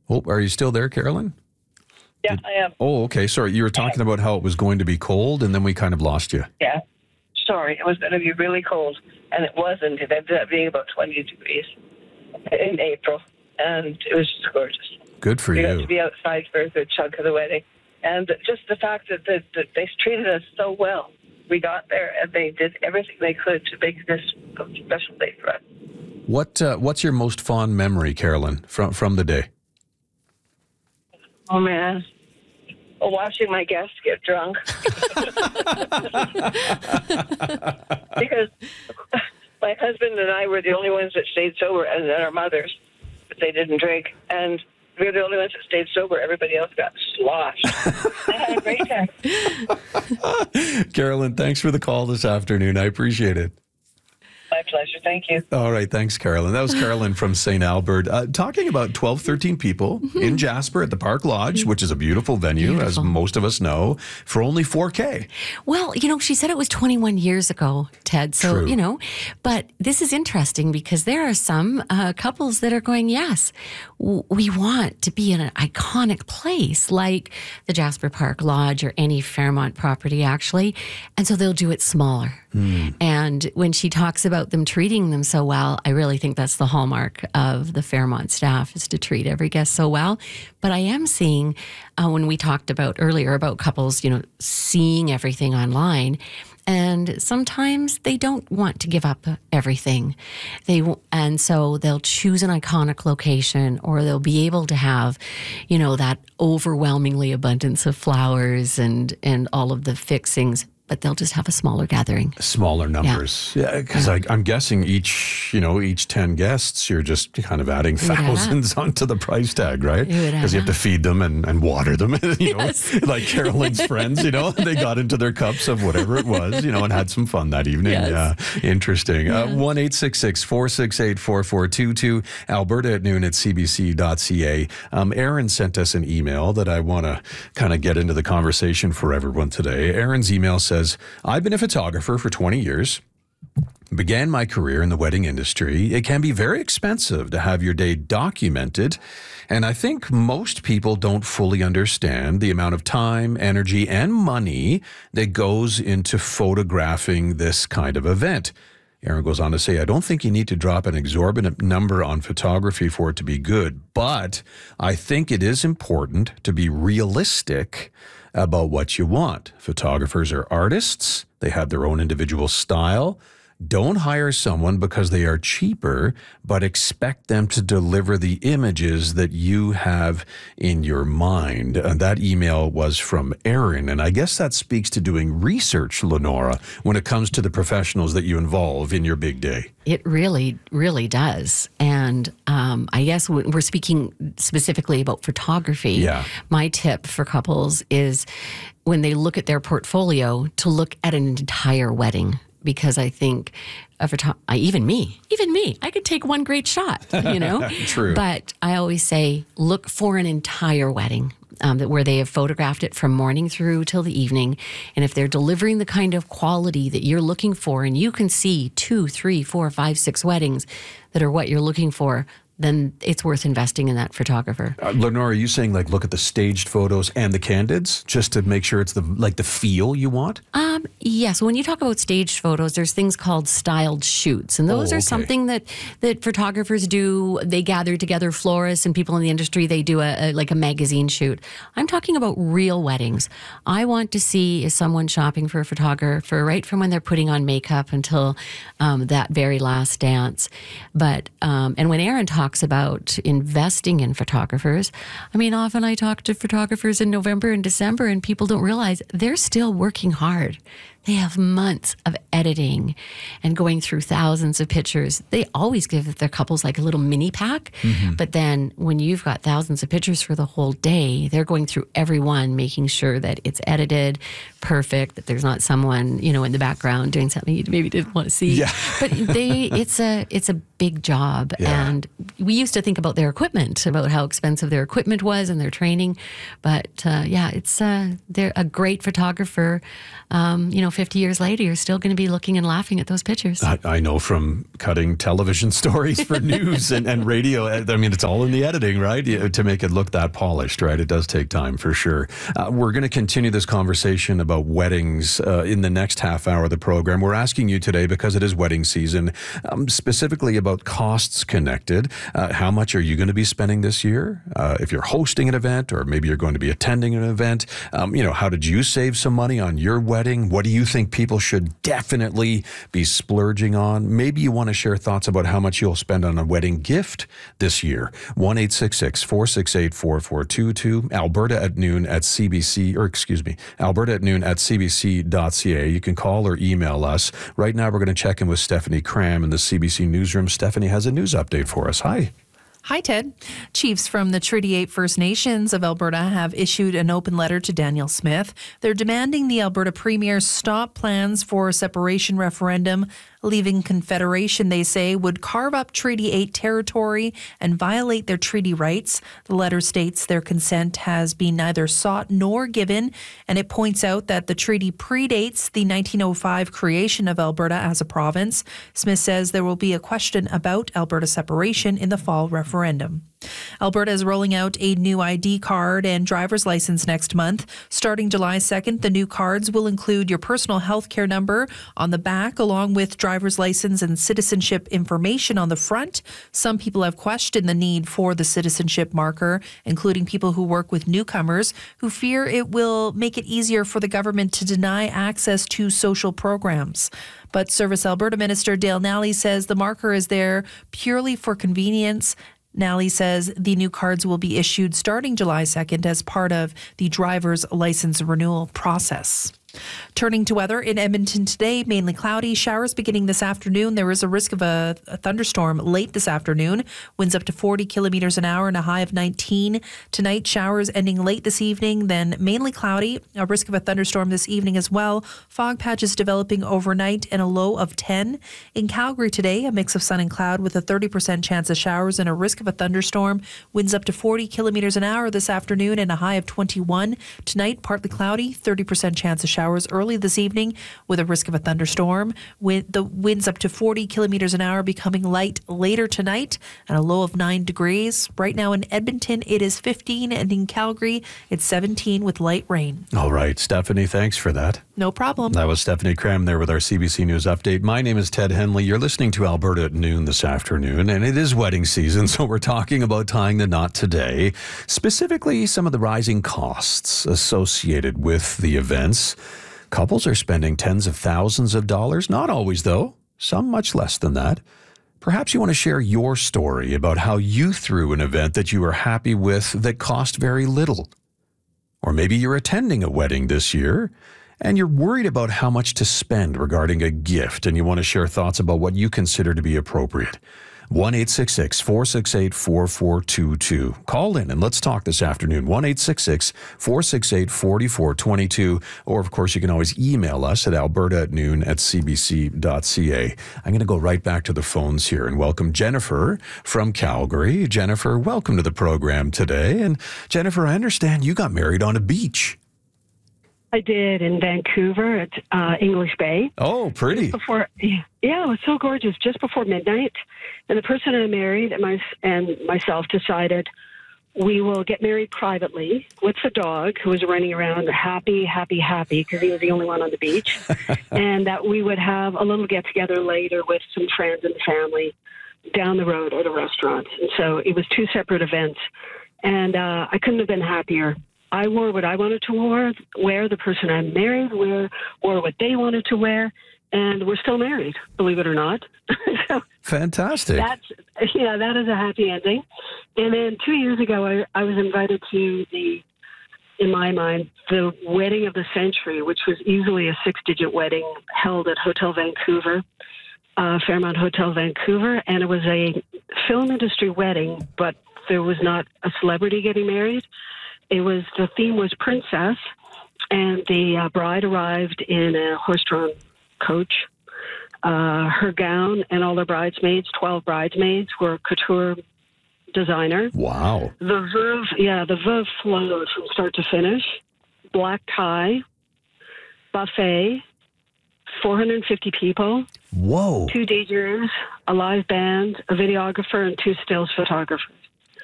Oh, are you still there, Carolyn? Yeah, I am. Oh, okay. Sorry, you were talking about how it was going to be cold, and then we kind of lost you. Yeah. Sorry, it was going to be really cold, and it wasn't. It ended up being about 20 degrees in April, and it was just gorgeous. Good for We you. got to be outside for a good chunk of the wedding. And just the fact that they treated us so well. We got there, and they did everything they could to make this a special day for us. What's your most fond memory, Carolyn, from the day? Oh, man. Watching my guests get drunk. Because my husband and I were the only ones that stayed sober, and then our mothers, but they didn't drink. And we were the only ones that stayed sober. Everybody else got sloshed. I had a great time. Carolyn, thanks for the call this afternoon. I appreciate it. My pleasure. Thank you. All right. Thanks, Carolyn. That was Carolyn from St. Albert talking about 12, 13 people in Jasper at the Park Lodge, which is a beautiful venue, as most of us know, for only $4,000. Well, she said it was 21 years ago, Ted. So, True. But this is interesting because there are some couples that are going, yes, we want to be in an iconic place like the Jasper Park Lodge or any Fairmont property, actually. And so they'll do it smaller. And when she talks about them treating them so well, I really think that's the hallmark of the Fairmont staff, is to treat every guest so well. But I am seeing, when we talked about earlier about couples, seeing everything online, and sometimes they don't want to give up everything. And so they'll choose an iconic location, or they'll be able to have, that overwhelmingly abundance of flowers and all of the fixings, but they'll just have a smaller gathering. Smaller numbers. Yeah, because I'm guessing each 10 guests, you're just kind of adding thousands onto the price tag, right? Because you have to feed them and water them, like Carolyn's friends, they got into their cups of whatever it was, and had some fun that evening. Yes. Yeah, interesting. 1-866-468-4422, Alberta at noon at cbc.ca. Aaron sent us an email that I want to kind of get into the conversation for everyone today. Aaron's email says, I've been a photographer for 20 years, began my career in the wedding industry. It can be very expensive to have your day documented, and I think most people don't fully understand the amount of time, energy, and money that goes into photographing this kind of event. Aaron goes on to say, I don't think you need to drop an exorbitant number on photography for it to be good, but I think it is important to be realistic about what you want. Photographers are artists. They have their own individual style. Don't hire someone because they are cheaper, but expect them to deliver the images that you have in your mind. And that email was from Aaron. And I guess that speaks to doing research, Lenora, when it comes to the professionals that you involve in your big day. It really, really does. And I guess we're speaking specifically about photography. Yeah. My tip for couples is when they look at their portfolio to look at an entire wedding. Because I think, even me, I could take one great shot, True. But I always say, look for an entire wedding. Where they have photographed it from morning through till the evening. And if they're delivering the kind of quality that you're looking for, and you can see 2, 3, 4, 5, 6 weddings that are what you're looking for, then it's worth investing in that photographer. Lenore, are you saying look at the staged photos and the candids just to make sure it's the feel you want? Yeah. So when you talk about staged photos, there's things called styled shoots. And those are something that photographers do. They gather together florists and people in the industry. They do a magazine shoot. I'm talking about real weddings. I want to see, is someone shopping for a photographer right from when they're putting on makeup until that very last dance. But, and when Aaron talks about investing in photographers, often I talk to photographers in November and December, and people don't realize they're still working hard. They have months of editing and going through thousands of pictures. They always give their couples a little mini pack. Mm-hmm. But then when you've got thousands of pictures for the whole day, they're going through every one, making sure that it's edited perfect, that there's not someone, in the background doing something you maybe didn't want to see. Yeah. But it's a big job. Yeah. And we used to think about their equipment, about how expensive their equipment was and their training. But they're a great photographer, 50 years later, you're still going to be looking and laughing at those pictures. I know from cutting television stories for news and radio. I mean, it's all in the editing, right? To make it look that polished, right? It does take time for sure. We're going to continue this conversation about weddings in the next half hour of the program. We're asking you today, because it is wedding season, specifically about costs connected. How much are you going to be spending this year? If you're hosting an event, or maybe you're going to be attending an event, how did you save some money on your wedding? What do you think people should definitely be splurging on? Maybe you want to share thoughts about how much you'll spend on a wedding gift this year. 1-866-468-4422, Alberta at noon at cbc.ca. You can call or email us. Right now, we're going to check in with Stephanie Cram in the CBC newsroom. Stephanie has a news update for us. Hi. Hi, Ted. Chiefs from the Treaty 8 First Nations of Alberta have issued an open letter to Danielle Smith. They're demanding the Alberta Premier stop plans for a separation referendum. Leaving Confederation, they say, would carve up Treaty 8 territory and violate their treaty rights. The letter states their consent has been neither sought nor given, and it points out that the treaty predates the 1905 creation of Alberta as a province. Smith says there will be a question about Alberta separation in the fall referendum. Alberta is rolling out a new ID card and driver's license next month. Starting July 2nd, the new cards will include your personal health care number on the back, along with driver's license and citizenship information on the front. Some people have questioned the need for the citizenship marker, including people who work with newcomers who fear it will make it easier for the government to deny access to social programs. But Service Alberta Minister Dale Nally says the marker is there purely for convenience. Nally says the new cards will be issued starting July 2nd as part of the driver's license renewal process. Turning to weather in Edmonton today, mainly cloudy, showers beginning this afternoon. There is a risk of a thunderstorm late this afternoon. Winds up to 40 kilometers an hour and a high of 19. Tonight, showers ending late this evening, then mainly cloudy. A risk of a thunderstorm this evening as well. Fog patches developing overnight and a low of 10. In Calgary today, a mix of sun and cloud with a 30% chance of showers and a risk of a thunderstorm. Winds up to 40 kilometers an hour this afternoon and a high of 21. Tonight, partly cloudy, 30% chance of showers early this evening with a risk of a thunderstorm. With the winds up to 40 kilometers an hour becoming light later tonight and a low of 9 degrees. Right now in Edmonton, it is 15, and in Calgary, it's 17 with light rain. All right, Stephanie, thanks for that. No problem. That was Stephanie Cram there with our CBC News Update. My name is Ted Henley. You're listening to Alberta at noon this afternoon, and it is wedding season, so we're talking about tying the knot today. Specifically, some of the rising costs associated with the events. Couples are spending tens of thousands of dollars. Not always, though. Some much less than that. Perhaps you want to share your story about how you threw an event that you were happy with that cost very little. Or maybe you're attending a wedding this year and you're worried about how much to spend regarding a gift, and you want to share thoughts about what you consider to be appropriate. 1-866-468-4422. Call in and let's talk this afternoon. 1-866-468-4422. Or, of course, you can always email us at alberta@noon@cbc.ca. I'm going to go right back to the phones here and welcome Jennifer from Calgary. Jennifer, welcome to the program today. And Jennifer, I understand you got married on a beach. I did in Vancouver at English Bay. Oh, pretty. Yeah, it was so gorgeous. Just before midnight, and the person I married and myself decided we will get married privately with the dog, who was running around happy because he was the only one on the beach, and that we would have a little get together later with some friends and family down the road at a restaurant. And so it was 2 separate events, and I couldn't have been happier. I wore what I wanted to wear. The person I married wore what they wanted to wear, and we're still married, believe it or not. So fantastic. That is a happy ending. And then 2 years ago, I was invited to in my mind, the wedding of the century, which was easily a 6-digit wedding held at Hotel Vancouver, Fairmont Hotel Vancouver, and it was a film industry wedding, but there was not a celebrity getting married. The theme was princess, and the bride arrived in a horse-drawn coach. Her gown and all the bridesmaids, 12 bridesmaids, were couture designer. Wow. The Veuve flowed from start to finish. Black tie, buffet, 450 people, Whoa. 2 DJs, a live band, a videographer, and 2 stills photographers.